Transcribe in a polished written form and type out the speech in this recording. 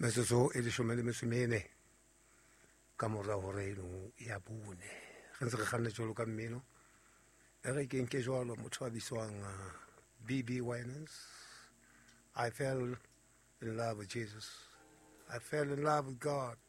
Metsotso e leshome le metso e mene ka mora hore eno ya bone re ntse re kganna jwalo ka mmino e re ke nke jwalo motho a bitswang BB Winans. I fell in love with Jesus. I fell in love with God.